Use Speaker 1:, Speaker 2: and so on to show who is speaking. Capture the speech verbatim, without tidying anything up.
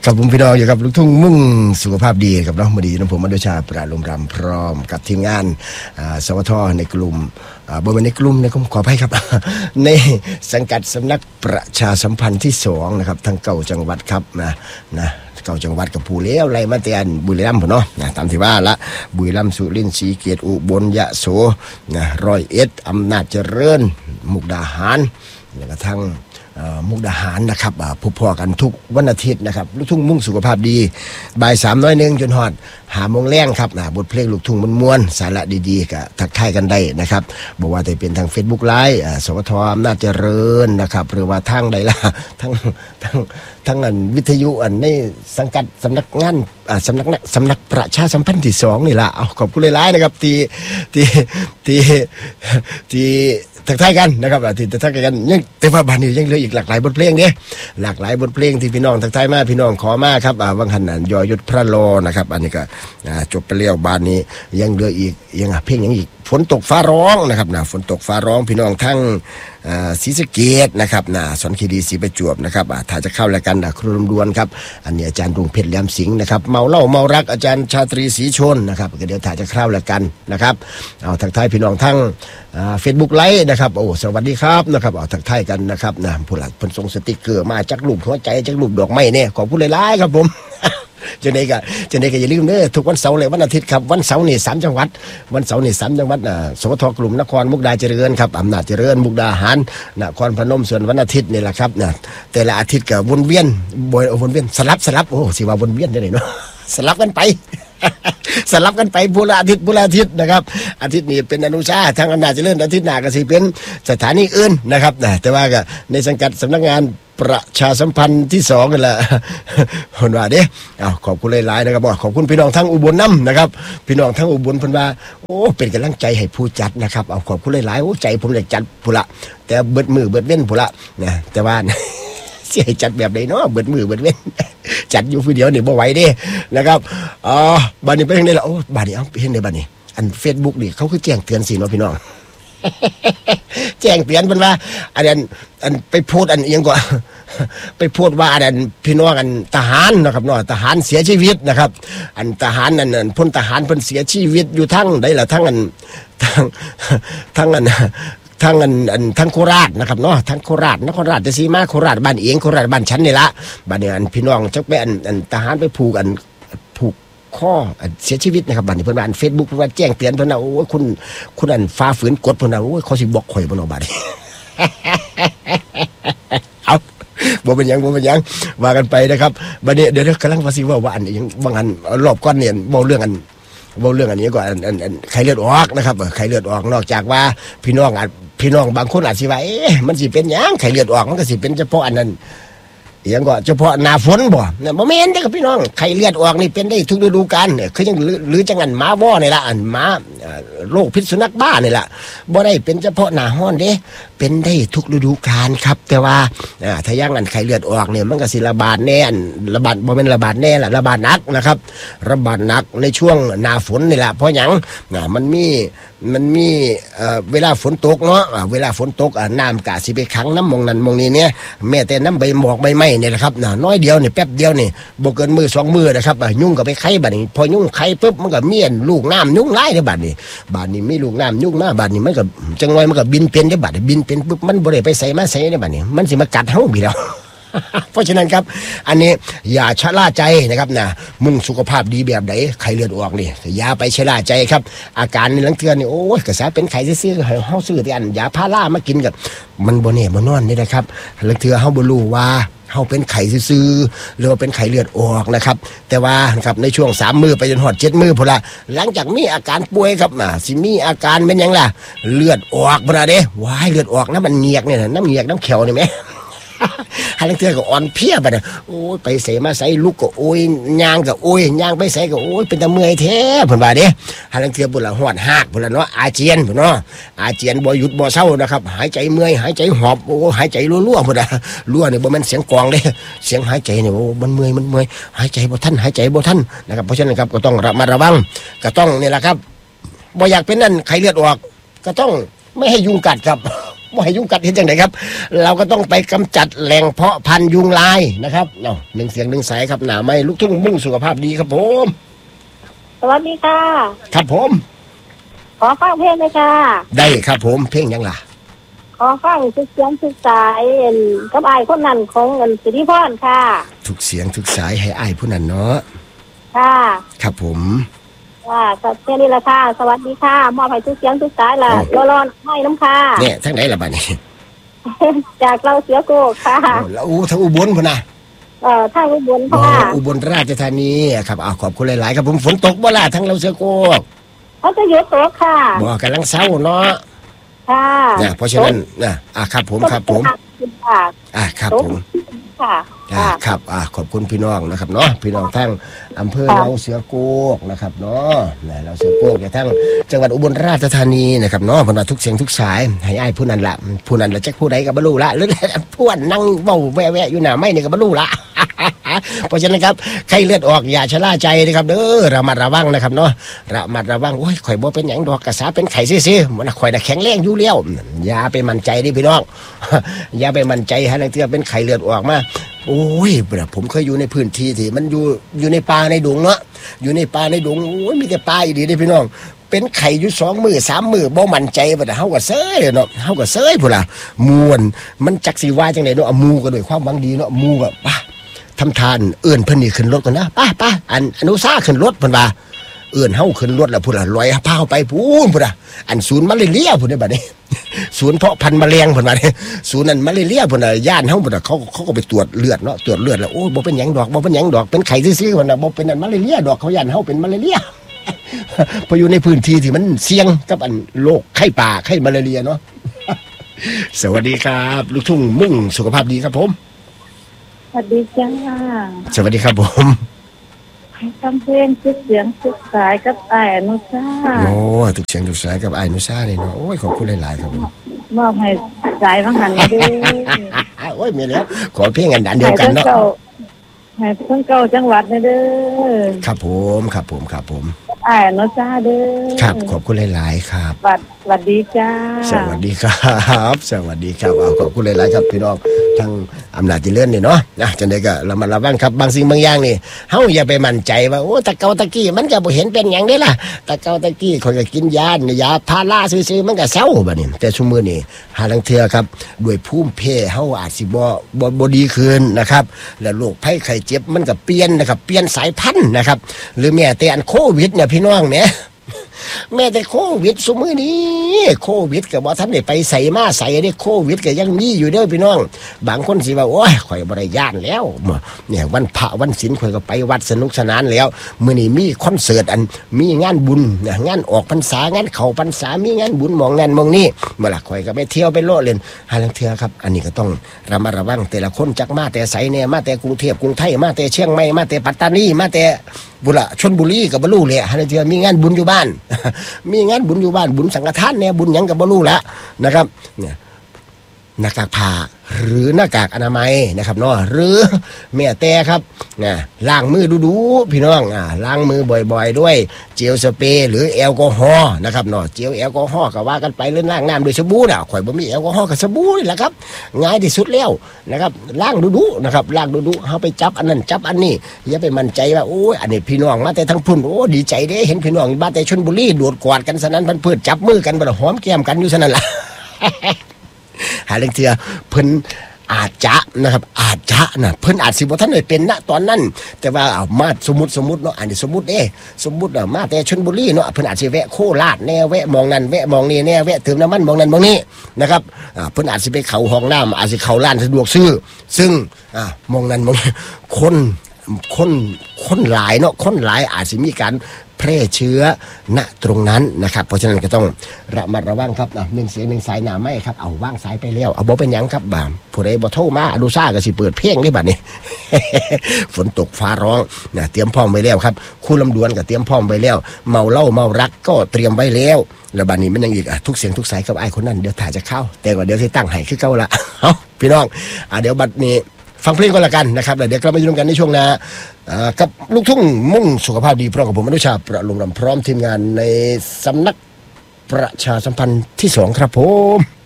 Speaker 1: กับผมพี่น้องอยู่กับลูกทุ่งมุ่งสุขภาพดีกับน้องมดีน้องผมมดุชาปราลมรำพร้อมกับทีมงานสวทในกลุ่มบริเวณในกลุ่มในกลุ่มขออภัยครับในสังกัดสำนักประชาสัมพันธ์ที่สองนะครับทั้งเก้าจังหวัดครับนะนะเก้าจังหวัดกับผู้เลี้ยวไรมาเตียนบุรีรัมย์ผมเนาะนะตามที่ว่าละบุรีรัมย์สุรินทร์ศรีเกียรติอุบลยะโสนะร้อยเอ็ดอำนาจเจริญมุกดาหารแล้วก็ทั้งมุกดาหารนะครับพบพอกันทุกวันอาทิตย์นะครับลูกทุ่งมุ่งสุขภาพดีบ่ายสามน้อยหนึ่งจนหอดหาโมงแรงครับนะบทเพลงลูกทุ่งม้วนๆสาระดีๆกับทักทายกันได้นะครับบอกว่าจะเป็นทาง Facebook Live สวทอำนาจเจริญนะครับหรือว่าทางใดล่ะทั้งทั้งทั้งอันวิทยุอันในสังกัดสำนักงานสำนักสำนักประชาสัมพันธ์ที่สองนี่ล่ะเอาขอบคุณหลายๆนะครับที่ที่ที่ที่ทักทายกันนะครับที่ทักทายกันยังแต่ว่าบ้านนี้ยังเหลืออีกหลากหลายบทเพลงเด้หลากหลายบทเพลงที่พี่น้องทักทายมาพี่น้องขอมาครับวังหันอันยอยุทธพระโลนะครับอันนี้ก็จบไปแล้วบ้านนี้ยังเหลืออีกยังเพลงยังอีกฝนตกฟ้าร้องนะครับนะฝนตกฟ้าร้องพี่น้องทั้งศรีสะเกษนะครับนะสอนคีรีศรีประจวบนะครับถ้าจะเข้ารายการครูลำดวนครับอันนี้อาจารย์ดวงเพชรแหลมสิงห์นะครับเมาเล่าเมารักอาจารย์ชาตรีศรีชนนะครับเดี๋ยวถ้าจะเข้ารายการนะครับเอาทักทายพี่น้องทั้งเฟซบุ๊กไลฟ์นะครับโอ้สวัสดีครับนะครับเอาทักทายกันนะครับนะผู้หลักผู้ทรงสติ๊กเกอร์มาจากรูปหัวใจจากรูปดอกไม้เนี่ยขอพูดหลายๆครับผมจะได้ก็จะได้ก็อย่าลืมเด้อทุกวันเสาร์เลยวันอาทิตย์ครับวันเสาร์นี่สามจังหวัดวันเสาร์นี่สามจังหวัดอ่าสวทกลุ่มนครมุกดาเจริญครับอำนาจเจริญมุกดาหารนครพนมส่วนวันอาทิตย์นี่แหละครับนะแต่ละอาทิตย์ก็วนเวียนวนเวียนสลับสลับโอ้สิว่าวนเวียนได้เลยเนาะสลับกันไปสลับกันไปบุรอาทิตย์บุรอาทิตย์นะครับอาทิตย์นี้เป็นอนุชาทางอำนาจเจริญอาทิตย์หน้าก็สิเป็นสถานีอื่นนะครับแต่ว่าก็ในสังกัดสำนักงานประชาสัมพันธ์ที่สองกันแหละคนว่าเด้เอาขอบคุณหลายๆนะครับขอบคุณพี่น้องทั้งอุบลน้ำนะครับพี่น้องทั้งอุบลเพิ่นว่าโอ้เป็นกำลังใจให้ผู้จัดนะครับเอาขอบคุณหลายๆโอ้ใจผมอยากจัดผู้ละแต่เบิดมือเบิดเว้นผู้ละนะแต่ว่าเสียจัดแบบไหนเนาะเบิดมือเบิดเว้นจัดอยู่ผู้เดียวนี่บ่ไหวเด้นะครับอ๋อบัดนี้เป็นจังได๋ล่ะโอ้บัดนี้เอาเห็นได้บัดนี้อัน Facebook นี่เขาคือแจ้งเตือนสิเนาะพี่น้องแจ้งเตือนเพิ่นว่าอันนั้นอันไปพูดอันอีหยังก็ไปพูดว่าอันนั้นพี่น้องอันทหารนะครับเนาะทหารเสียชีวิตนะครับอันทหารนั่นพลทหารเพิ่นเสียชีวิตอยู่ทั้งใดล่ะทั้งอันทั้งทั้งอันทั้งอันอันทั้งโคราชนะครับเนาะทั้งโคราชนครราชสีมาโคราชบ้านเองโคราชบ้านฉันนี่ละบ้านนี้อันพี่น้องจักไปอันอันทหารไปผูกอันผูกข้อเสียชีวิตนะครับบัดนี้เพิ่นว่าอัน Facebook เพิ่นว่าแจ้งเตือนเพิ่นว่าโอ้ยคุณคุณอันฝ่าฝืนกฎเพิ่นว่าโอ้ยเขาสิบล็อกข่อยบ่เนาะบัดนี้เอาบ่เป็นหยังบ่เป็นหยังว่ากันไปนะครับบัดนี้เดี๋ยวกำลังว่าสิว่าว่าอันหยังบางอันรอบก่อนเนี่ยเว้าเรื่องอันเว้าเรื่องอันนี้ก่อนอันอันไข้เลือดออกนะครับไข้เลือดออกนอกจากว่าพี่น้องอาจพี่น้องบางคนอาจสิว่าเอ๊ะมันสิเป็นหยังไข้เลือดออกมันก็สิเป็นเฉพาะอันนั้นอย่างก็เฉพาะหน้าฝนบ่เนี่ยบ่แม่นเด้อครับพี่น้องไข้เลือดออกนี่เป็นได้ทุกฤดูกาลเนี่ยคือจังหรือจังอันหมาว่อนี่ล่ะอันหมาโรคพิษสุนัขบ้านี่ล่ะบ่ได้เป็นเฉพาะหน้าร้อนเด้เป็นได้ทุกฤดูกาลครับแต่ว่าถ้าอย่างอันไข้เลือดออกเนี่ยมันก็สิระบาดแน่ระบาดบ่แม่นระบาดแน่ล่ะระบาดหนักนะครับระบาดหนักในช่วงหน้าฝนนี่ล่ะเพราะหยังมันมีมันมีเวลาฝนตกเนาะเวลาฝนตกน้ำกะสิไปขังน้ำมองนั้นมองนี้เนี่ยแม้แต่น้ำใบหมอกใบไม้เนี่ยแหละครับน้อยเดียวเนี่ยแป๊บเดียวนี่บ่เกินมือสองมือนะครับยุ่งกับไปไข่บัดนี้พอยุ่งไข่ปุ๊บมันก็เมียนลูกน้ำยุ่งไล่ในบัดนี้บัดนี้มีลูกน้ำยุ่งมาบัดนี้มันก็จังไว้มันก็บินเป็นได้บัดบินเป็นปุ๊บมันบ่ได้ไปใส่มาใส่ในบัดนี้มันสิมากัดเฮาบีแล้วเพราะฉะนั้นครับอันนี้อย่าชะล่าใจนะครับนะมุ่งสุขภาพดีแบบไหนไข้เลือดออกนี่อย่าไปชะล่าใจครับอาการในหลังเทือนนี่โอ้ยกระแสเป็นไข้ซื่อๆให้เฮาซื้อที่อันยาพารามากินกับมันบ่แน่บ่นอนนี่นะครับหลังเทือเฮาบ่รู้ว่าเฮาเป็นไข้ซื่อๆหรือว่าเป็นไข้เลือดออกนะครับแต่ว่านะครับในช่วงสามมื้อไปจนฮอดเจ็ดมื้อพุ่นละหลังจากมีอาการป่วยครับน่ะสิมีอาการเป็นหยังล่ะเลือดออกพุ่นน่ะเด้ว้ายเลือดออกน้ำมันเงียกเนี่ยน้ำเงียกน้ำเขียวนี่แม่ฮันเทือก็อ่อนเพียบไปนะโอ้ยไปเสมาใส่ลูกก็โอ้ยย่างก็โอ้ยย่างไปใส่ก็โอ้ยเป็นตะเมื่อยแท้เพิ่นว่าเด้ฮันเทือบุญละหอดหักบุญละเนาะอาเจียนพุ่นเนาะอาเจียนบ่หยุดบ่เศร้านะครับหายใจเมื่อยหายใจหอบโอ้หายใจรั่วๆพุ่นน่ะรั่วนี่บ่แม่นเสียงกลองเด้เสียงหายใจนี่โอ้มันเมื่อยมันเมื่อยหายใจบ่ทันหายใจบ่ทันนะครับเพราะฉะนั้นครับก็ต้องระมัดระวังก็ต้องนี่แหละครับบ่อยากเป็นนั่นไข้เลือดออกก็ต้องไม่ให้ยุงกัดครับว่าให้ยุงกัดเห็นจังไดครับเราก็ต้องไปกำจัดแหล่งเพาะพันธุ์ยุงลายนะครับเนาะหนึ่งเสียงหนึ่งสายครับหนาไม่ลูกทุ่งมุ่งสุขภาพดีครับผม
Speaker 2: สวัสดีค่ะ
Speaker 1: ครับผม
Speaker 2: ขอฟังเพลงเลยค่ะ
Speaker 1: ได้ครับผมเพลงยังล่ะ
Speaker 2: ขอฟังทุกเสียงทุกสายกับไอ้คนนั้นของเงินสิริพรค่ะ
Speaker 1: ทุกเสียงทุกสายให้ไอ้ผู้นั้นเนาะ
Speaker 2: ค่ะ
Speaker 1: ครับผม
Speaker 2: ค่ะแค่นี้ละค่ะสวัสดีค่ะมอบให้ทุกเสียงทุกสายล่ะร้อนๆให้น้ำค่ะ
Speaker 1: เนี่ยทั้งไหนล่ะบ้านี้
Speaker 2: จากเราเสือโกค่ะ
Speaker 1: แล้วอู้ทั้งอุบลพุ่นนะ
Speaker 2: เอ่อทางอุบลค่ะ
Speaker 1: อุบลราชธานีครับเอาขอบคุณหลายๆครับผมฝนตกบ่ล่ะทั้งเราเสือโก
Speaker 2: เขาจะเยอะตกค่ะ
Speaker 1: บ่กำลังเศร้าเนาะ
Speaker 2: ค่ะ
Speaker 1: เนี่ยเพราะฉะนั้นนะอ่ะครับผมครับผมอ่ะครับผม
Speaker 2: ค่ะ
Speaker 1: อ่าครับอ่าขอบคุณพี่น้องนะครับเนาะพี่น้องทั้งอำเภอเราเสือโกกนะครับเนาะเราเสือโกกจากทั้งจังหวัดอุบลราชธานีนะครับเนาะบรรดาทุกเสียงทุกสายให้อ้ายผู้นั้นละผู้นั้นละแจ็คผู้ใดกับบรรลุละหรือผู้นั่งเบาแวะๆอยู่หน้าไม่เนี่ยกับบรรลุละเพราะฉะนั้นครับไข้เลือดออกอย่าชะล่าใจนะครับเด้อระมัดระวังนะครับเนาะระมัดระวังโอ้ยข่อยบ่เป็นหยังดอกกระสาเป็นไข้ซื่อๆมันข่อยน่ะแข็งแรงอยู่แล้วอย่าไปมั่นใจดิพี่น้องอย่าไปมั่นใจฮะนังเทื่อเป็นไข้เลือดออกมาโอ้ยแบบผมเคยอยู่ในพื้นที่ที่มันอยู่อยู่ในป่าในดงเนาะอยู่ในป่าในดงโอ้ยมีแต่ป่าอีดีเด้พี่น้องเป็นไข่อยู่สองมือสามมือบ่มั่นใจบ่ได้เฮาก็เซ้ยเนาะเฮาก็เซ้ยพุ่นล่ะมวนมันจักสิว่าจังได๋เนาะมูก็ด้วยความหวังดีเนาะมูก็ป่ะทำทานเอื้อนเพิ่นนี่ขึ้นรถก่อนนะป่ะป่ะอันอนุสาขึ้นรถเพิ่นว่าเอื้อนเฮาขึ้นรถแล้วพุ่นล่ะลอยพาไปพูนพุ่นล่ะอันศูนย์มาเลเรียพุ่นได้บัดนี้ศูนย์เพาะพันธุ์แมลงพุ่นว่าเนี่ยศูนย์นั้นมาเลเรียพุ่นน่ะย่านเฮาพุ่นน่ะเขาเขาก็ไปตรวจเลือดเนาะตรวจเลือดแล้วโอ้บ่เป็นหยังดอกบ่เป็นหยังดอกเป็นไข้ซื่อๆพุ่นน่ะบ่เป็นอันมาเลเรียดอกเขาย่านเฮาเป็นมาเลเรียพออยู่ในพื้นที่ที่มันเสี่ยงกับอันโรคไข้ป่าไข้มาเลเรียเนาะสวัสดีครับลูกทุ่งมุ่งสุขภาพดีครับผม
Speaker 2: สวัสดีจ้า
Speaker 1: สวัสดีครับผม
Speaker 2: ทำเพลงทุกเสียงทุกสายกับไอ้อนุชา
Speaker 1: โอ้ทุกเสียงทุกสายกับไอ้อนุชาเลยเนาะโอ้ยขอบคุณหลายๆครับผม
Speaker 2: มอบให้สายว่างันด้วย
Speaker 1: โอ้ยมีแล้วขอเพลงอันเดียวกันเนาะ
Speaker 2: ให้เพิ่งเก่าจังหวัดเด้อ
Speaker 1: ครับผมครับผมครับผม
Speaker 2: ไอ้อนุชาเด้อ
Speaker 1: ครับขอบคุณหลายๆครับ
Speaker 2: สวัสดีจ้า
Speaker 1: สวัสดีครับสวัสดีครับเอาขอบคุณหลายๆครับพี่น้องทั้งอำนาจเจริญนี่เนาะนะจังได๋ก็ระมัดระวังครับบางสิ่งบางอย่างนี่เฮาอย่าไปมั่นใจว่าโอ้ตะเกาตะกี้มันก็บ่เห็นเป็นหยังเด้ล่ะตะเกาตะกี้ข่อยก็กินยายาพาราซื่อๆมันก็เซาบัดนี้แต่ซุมื้อนี้หาลังเทื่อครับด้วยภูมิแพ้เฮาอาจสิบ่บ่บ่ดีขึ้นนะครับแล้วโรคภัยไข้เจ็บมันก็เปลี่ยนนะครับเปลี่ยนสายพันธุ์นะครับหรือแม้แต่อันโควิดเนี่ยพี่น้องแหมแม้แต่โควิดซุมื้อนี้โควิดก็บ่ทันได้ไปใส่มาใส่เด้โควิดก็ยังมีอยู่เด้อพี่น้องบางคนสิว่าโอ้ยข่อยบ่ได้ย่านแล้วเนี่ยวันพระวันศีลข่อยก็ไปวัดสนุกสนานแล้วมื้อนี้มีคอนเสิร์ตอันมีงานบุญนะงานออกพรรษางานเข้าพรรษามีงานบุญหม่องนั้นหม่องนี้เมื่อล่ะข่อยก็ไปเที่ยวไปโลดเล่นหาลังเทื่อครับอันนี้ก็ต้องระมัดระวังแต่ละคนจักมาแต่ไสแน่มาแต่กรุงเทพกรุงไทยมาแต่เชียงใหม่มาแต่ปัตตานีมาแต่บุรีชลบุรีก็บ่รู้แหละหาลังเทื่อมีงานบุญอยู่บ้านมีงานบุญอยู่บ้านบุญสังฆทานเนี่ยบุญหยังกับบลูแล้วนะครับเนี่ยหน้ากากผ้าหรือหน้ากากอนามัยนะครับเนาะหรือแม่แต่ครับนะล้างมือดูๆพี่น้องอ่าล้างมือบ่อยๆด้วยเจลสเปรย์หรือแอลกอฮอล์นะครับเนาะเจลแอลกอฮอล์ก็ว่ากันไปเรื่องล้างน้ำด้วยสบู่น่ะข่อยบ่มีแอลกอฮอล์กับสบู่นี่แหละครับง่ายที่สุดแล้วนะครับล้างดูๆนะครับล้างดูๆเฮาไปจับอันนั้นจับอันนี้อย่าไปมั่นใจว่าโอ้ยอันนี้พี่น้องมาแต่ทั้งพุ่นโอ้ดีใจเด้เห็นพี่น้องมาแต่ชลบุรีโดดกอดกันซะนั้นเพิ่นเพิ่นจับมือกันบ่ล่ะหอมแก้มกันอยู่ซะนั่นล่ะหาเรื่องเทื่อเพิ่นอาจจะนะครับอาจจะนะเพิ่นอาจสิบ่ทันได้เป็นณตอนนั้นแต่ว่าเอามาสมมุติสมมุติเนาะอันนี้สมมุติเด้สมมุติอ่ะมาแต่ชลบุรีเนาะเพิ่นอาจสิแวะโคราชแน่แวะมองนั้นแวะมองนี่แน่แวะเติมน้ำมันมองนั้นมองนี้นะครับอ่าเพิ่นอาจสิไปเข้าห้องน้ำอาจสิเข้าร้านสะดวกซื้อซึ่งอ่ามองนั้นมองคนคนคนหลายเนาะคนหลายอาจสิมีการแพร่เชื้อณตรงนั้นนะครับเพราะฉะนั้นก็ต้องระมัดระวังครับนะหนึ่งเสียงหนึ่งสายหนาไม่ครับเอาว่างสายไปแล้วเอาบ่เป็นหยังครับบ่าผู้ใดบ่โทรมาอนุชาก็สิเปิดเพลงได้บัดนี้ ฝนตกฟ้าร้องนะเตรียมพร้อมไว้แล้วครับคู่ลำดวนก็เตรียมพร้อมไว้แล้วเมาเหล้าเมารักก็เตรียมไว้แล้วแล้วบัดนี้มันยังอีกอ่ะทุกเสียงทุกสายกับไอ้คนนั้นเดี๋ยวถ่ายจะเข้าแต่ว่าเดี๋ยวสิตั้งให้คือเก่าละเอ้าพี่น้องอ่ะเดี๋ยวบัดนี้ฟังเพลงก่อนละกันนะครับเดี๋ยวกลับมาอยู่กันในช่วงหน้ากับลูกทุ่งมุ่งสุขภาพดีพร้อมกับผมอนุชาประโลมรำพร้อมทีมงานในสำนักประชาสัมพันธ์ที่สองครับผม